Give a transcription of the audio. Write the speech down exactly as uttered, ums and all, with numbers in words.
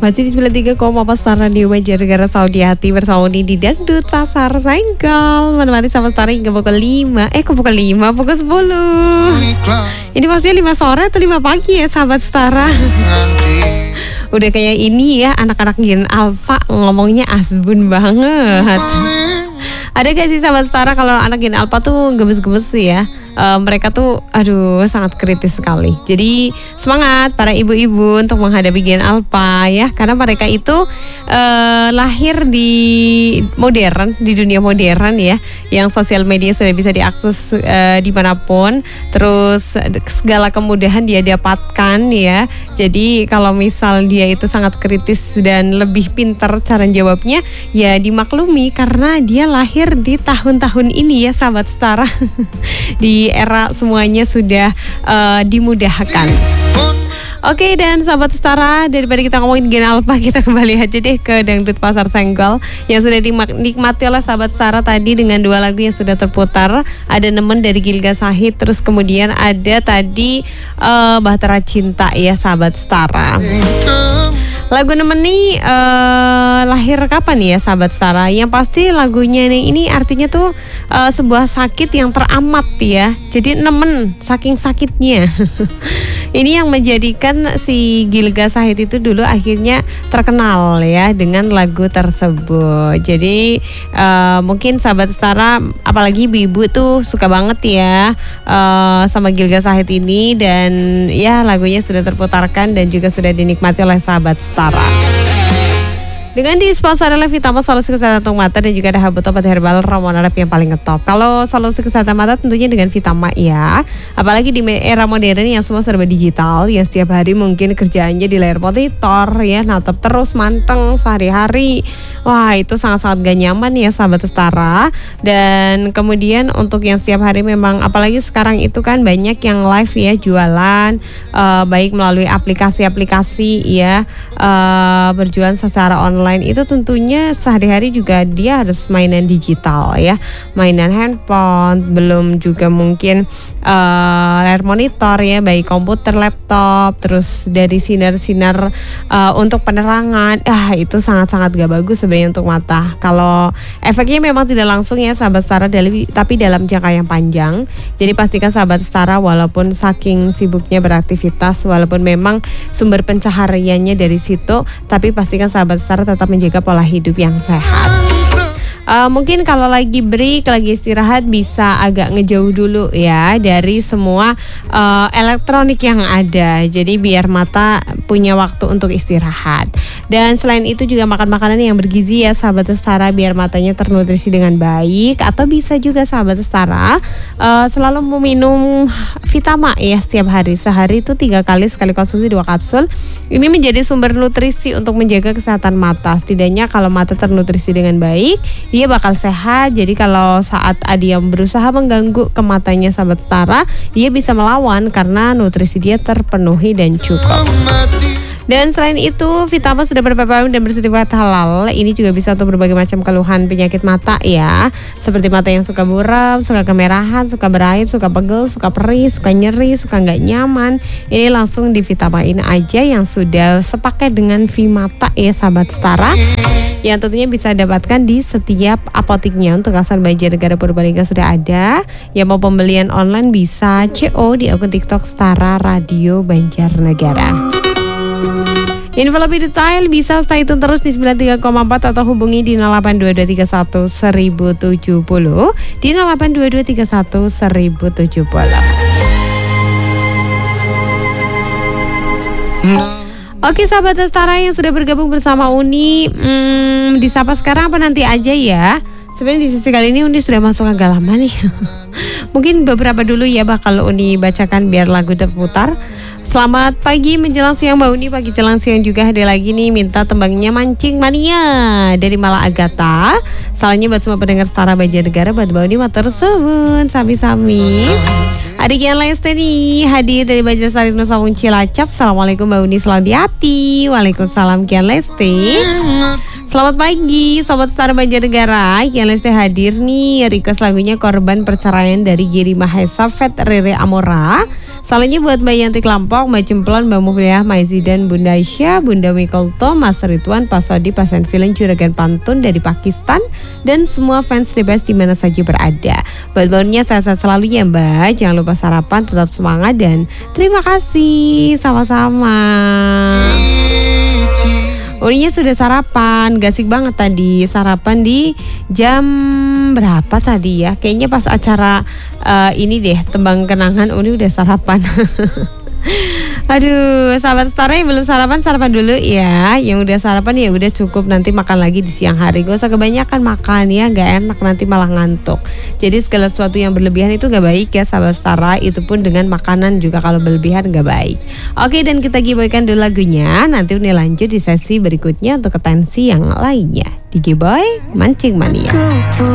Masih di sembilan puluh tiga koma empat Star Radio Banjarnegara Saudi Hati bersama Uni di Dangdut Pasar Senggol. Menemani sama Star hingga pukul lima. Eh kok pukul lima? Pukul sepuluh. Ini maksudnya lima sore atau lima pagi ya sahabat Stara? Udah kayak ini ya anak-anak Gen Alpha ngomongnya asbun banget. Ada gak sih sahabat Stara kalau anak Gen Alpha tuh gemes-gemes sih ya? Uh, mereka tuh aduh sangat kritis sekali. Jadi semangat para ibu-ibu untuk menghadapi Gen Alpha ya, karena mereka itu uh, lahir di modern, di dunia modern ya, yang sosial media sudah bisa diakses uh, dimanapun, terus segala kemudahan dia dapatkan ya. Jadi kalau misal dia itu sangat kritis dan lebih pintar cara jawabnya, ya dimaklumi karena dia lahir di tahun-tahun ini ya sahabat Stara. Di era semuanya sudah uh, dimudahkan. Oke, dan sahabat Stara, daripada kita ngomongin Gen Alpha, kita kembali aja deh ke Dangdut Pasar Senggol yang sudah dinikmati oleh sahabat Stara tadi dengan dua lagu yang sudah terputar. Ada Nemen dari Gilga Sahid, terus kemudian ada tadi uh, Bahtera Cinta ya sahabat Stara. Lagu Nemen ini uh, lahir kapan ya sahabat Stara? Yang pasti lagunya ini, ini artinya tuh uh, sebuah sakit yang teramat ya. Jadi nemen saking sakitnya. Ini yang menjadikan si Gilga Sahid itu dulu akhirnya terkenal ya dengan lagu tersebut. Jadi uh, mungkin sahabat Stara apalagi ibu-ibu tuh suka banget ya uh, sama Gilga Sahid ini, dan ya lagunya sudah terputarkan dan juga sudah dinikmati oleh sahabat Stara. Dengan disponsori oleh Vitama Solusi Kesehatan untuk Mata dan juga ada Habut Obat Herbal Ramuan Arab yang paling ngetop. Kalau solusi kesehatan mata tentunya dengan Vitama ya. Apalagi di era modern yang semua serba digital, ya setiap hari mungkin kerjaannya di layar monitor ya, natap terus manteng sehari-hari. Wah, itu sangat-sangat gak nyaman ya sahabat Stara. Dan kemudian untuk yang setiap hari memang, apalagi sekarang itu kan banyak yang live ya jualan, uh, baik melalui aplikasi-aplikasi ya, uh, berjualan secara online. Online itu tentunya sehari-hari juga dia harus mainan digital ya, mainan handphone, belum juga mungkin uh, layar monitor ya, baik komputer, laptop, terus dari sinar-sinar uh, untuk penerangan, ah itu sangat-sangat gak bagus sebenarnya untuk mata. Kalau efeknya memang tidak langsung ya sahabat Stara, tapi dalam jangka yang panjang. Jadi pastikan sahabat Stara walaupun saking sibuknya beraktivitas, walaupun memang sumber pencahariannya dari situ, tapi pastikan sahabat Stara tetap menjaga pola hidup yang sehat. Uh, mungkin kalau lagi break, lagi istirahat bisa agak ngejauh dulu ya dari semua uh, elektronik yang ada. Jadi biar mata punya waktu untuk istirahat. Dan selain itu juga makan makanan yang bergizi ya sahabat Stara, biar matanya ternutrisi dengan baik. Atau bisa juga sahabat Stara uh, selalu meminum Vitama ya setiap hari. Sehari itu tiga kali, sekali konsumsi dua kapsul. Ini menjadi sumber nutrisi untuk menjaga kesehatan mata. Setidaknya kalau mata ternutrisi dengan baik, dia bakal sehat. Jadi kalau saat ada yang berusaha mengganggu ke matanya sahabat Stara, dia bisa melawan karena nutrisi dia terpenuhi dan cukup. Dan selain itu, Vitama sudah ber-P P O M dan bersertifikat halal. Ini juga bisa untuk berbagai macam keluhan penyakit mata ya, seperti mata yang suka buram, suka kemerahan, suka berair, suka pegel, suka perih, suka nyeri, suka nggak nyaman. Ini langsung di Vitamain aja yang sudah sepaket dengan Vimata ya sahabat Stara, yang tentunya bisa dapatkan di setiap apoteknya. Untuk asal Banjarnegara Purbalingga sudah ada. Yang mau pembelian online bisa C O di akun TikTok Stara Radio Banjarnegara. Info lebih detail bisa stay tune terus di sembilan puluh tiga koma empat atau hubungi di nol delapan dua dua tiga satu seribu tujuh puluh di nol delapan dua dua tiga satu seribu tujuh puluh. Oke sahabat Stara yang sudah bergabung bersama Uni, hmm, disapa sekarang apa nanti aja ya. Sebenarnya di sesi kali ini Uni sudah masuk agak lama nih. Mungkin beberapa dulu ya bakal Uni bacakan biar lagu terputar. Selamat pagi menjelang siang Mbak Uni, pagi jelang siang juga ada lagi nih minta tembangnya Mancing Mania dari Mala Agatha. Salahnya buat semua pendengar Stara Banjarnegara, buat Mbak Uni matur suwun sami-sami. Adik yang Lesti nih hadir dari Banjarsari Nusa Wung Cilacap. Assalamualaikum Mbak Uni, selamat di hati. Waalaikumsalam Kian Lesti. Selamat pagi Sobat Stara Banjarnegara, Kian Lesti hadir nih request lagunya Korban Perceraian dari Giri Mahesa Fet Rere Amora. Salahnya buat Mbak Yanti Lampok, Mbak Cemplon, Mbak Mufidah, Mbak Zidan, Bunda Aisyah, Bunda Wikolto, Mas Ridwan, Pak Sodi, Pak Senfilen, Juragan Pantun dari Pakistan, dan semua fans The Best di mana saja berada. Buat bangunnya sehat-sehat selalu ya Mbak. Jangan lupa sarapan, tetap semangat dan terima kasih. Sama-sama. Uninya sudah sarapan, gasik banget tadi sarapan di jam berapa tadi ya? Kayaknya pas acara uh, ini deh, tembang kenangan Uni udah sarapan. Aduh, sahabat Setara yang belum sarapan, sarapan dulu ya. Yang udah sarapan ya udah cukup, nanti makan lagi di siang hari. Gak usah kebanyakan makan ya, gak enak nanti malah ngantuk. Jadi segala sesuatu yang berlebihan itu gak baik ya sahabat Setara. Itu pun dengan makanan juga kalau berlebihan gak baik. Oke, dan kita giveaway-kan dulu lagunya. Nanti Uni lanjut di sesi berikutnya untuk ketensi yang lainnya. Di Giveaway Mancing Mania.